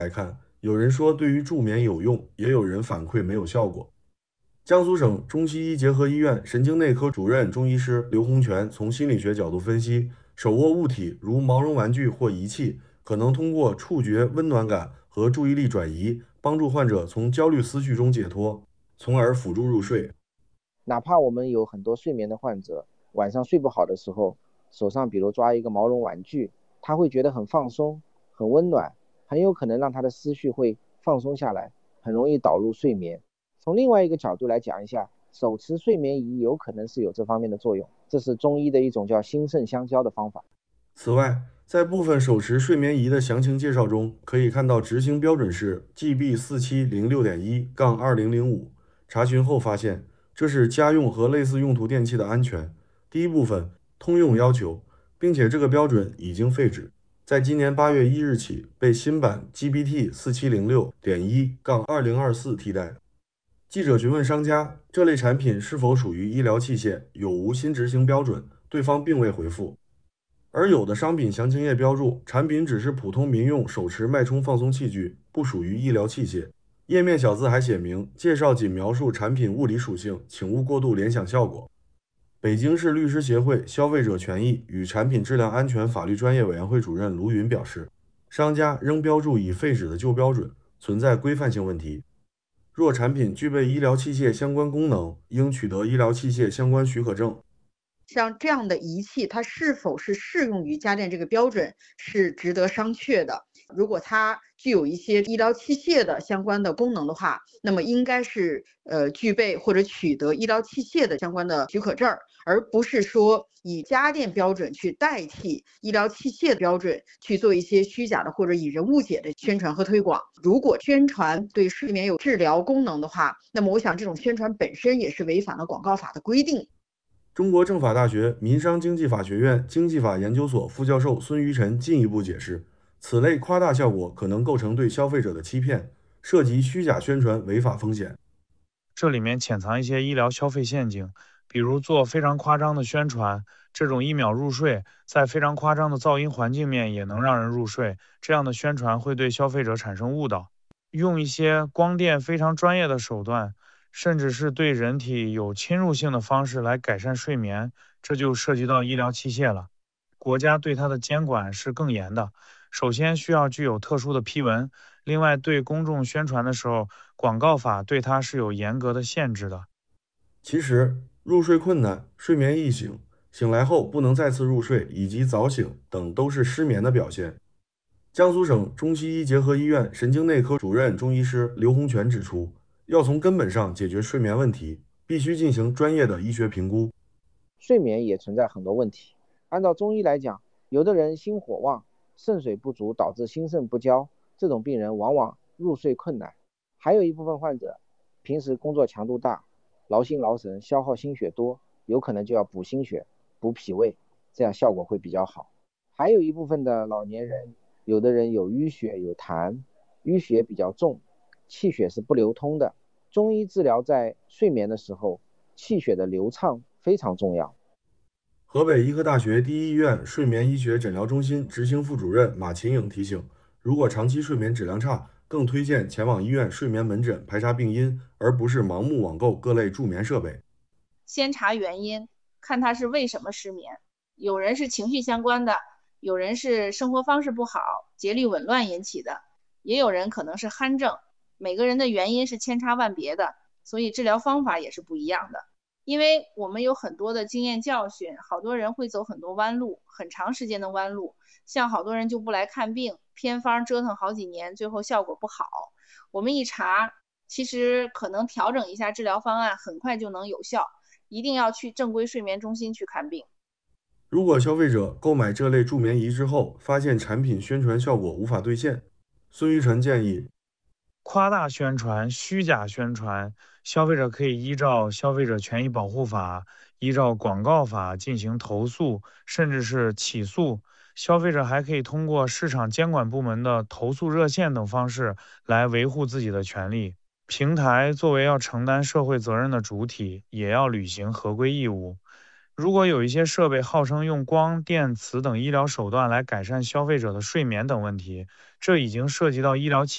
来看，有人说对于助眠有用，也有人反馈没有效果。江苏省中西医结合医院神经内科主任中医师刘洪全从心理学角度分析，手握物体如毛绒玩具或仪器，可能通过触觉温暖感和注意力转移，帮助患者从焦虑思绪中解脱，从而辅助入睡。 哪怕我们有很多睡眠的患者，晚上睡不好的时候，手上比如抓一个毛绒玩具，他会觉得很放松、很温暖，很有可能让他的思绪会放松下来，很容易导入睡眠。从另外一个角度来讲一下，手持睡眠仪有可能是有这方面的作用，这是中医的一种叫心肾相交的方法。 此外，在部分手持睡眠仪的详情介绍中，可以看到执行标准是 GB4706.1-2005。查询后发现，这是家用和类似用途电器的安全第一部分通用要求，并且这个标准已经废止，在今年8月1日起被新版 GPT4706.1-2024替代。记者询问商家，这类产品是否属于医疗器械，有无新执行标准，对方并未回复。而有的商品详情页标注，产品只是普通民用手持脉冲放松器具，不属于医疗器械。页面小字还写明，介绍仅描述产品物理属性，请勿过度联想效果。北京市律师协会消费者权益与产品质量安全法律专业委员会主任卢云表示，商家仍标注已废止的旧标准，存在规范性问题。若产品具备医疗器械相关功能，应取得医疗器械相关许可证。 像这样的仪器，它是否是适用于家电这个标准是值得商榷的。如果它具有一些医疗器械的相关的功能的话，那么应该是具备或者取得医疗器械的相关的许可证，而不是说以家电标准去代替医疗器械的标准去做一些虚假的或者以人误解的宣传和推广。如果宣传对睡眠有治疗功能的话，那么我想这种宣传本身也是违反了广告法的规定。 中国政法大学民商经济法学院经济法研究所副教授孙于晨进一步解释，此类夸大效果可能构成对消费者的欺骗，涉及虚假宣传违法风险。 这里面潜藏一些医疗消费陷阱，比如做非常夸张的宣传，这种1秒入睡，在非常夸张的噪音环境面也能让人入睡，这样的宣传会对消费者产生误导。用一些光电非常专业的手段，甚至是对人体有侵入性的方式来改善睡眠，这就涉及到医疗器械了。国家对它的监管是更严的，首先需要具有特殊的批文，另外对公众宣传的时候，广告法对它是有严格的限制的。 其实，入睡困难、睡眠易醒、醒来后不能再次入睡以及早醒等都是失眠的表现。江苏省中西医结合医院神经内科主任中医师刘洪全指出，要从根本上解决睡眠问题，必须进行专业的医学评估。 睡眠也存在很多问题。按照中医来讲，有的人心火旺，肾水不足导致心肾不交，这种病人往往入睡困难。还有一部分患者平时工作强度大，劳心劳神，消耗心血多，有可能就要补心血、补脾胃，这样效果会比较好。还有一部分的老年人，有的人有淤血有痰，淤血比较重，气血是不流通的。中医治疗在睡眠的时候，气血的流畅非常重要。 河北医科大学第一医院睡眠医学诊疗中心执行副主任马琴颖提醒，如果长期睡眠质量差，更推荐前往医院睡眠门诊排查病因，而不是盲目网购各类助眠设备。 先查原因，看他是为什么失眠。有人是情绪相关的，有人是生活方式不好、节律紊乱引起的，也有人可能是鼾症。每个人的原因是千差万别的，所以治疗方法也是不一样的。因为我们有很多的经验教训，好多人会走很多弯路，很长时间的弯路，像好多人就不来看病，偏方折腾好几年，最后效果不好。我们一查，其实可能调整一下治疗方案，很快就能有效。一定要去正规睡眠中心去看病。 如果消费者购买这类助眠仪之后，发现产品宣传效果无法兑现，孙玉晨建议， 夸大宣传、虚假宣传，消费者可以依照《消费者权益保护法》、依照广告法进行投诉，甚至是起诉。消费者还可以通过市场监管部门的投诉热线等方式来维护自己的权利。平台作为要承担社会责任的主体，也要履行合规义务。如果有一些设备号称用光电磁等医疗手段来改善消费者的睡眠等问题，这已经涉及到医疗器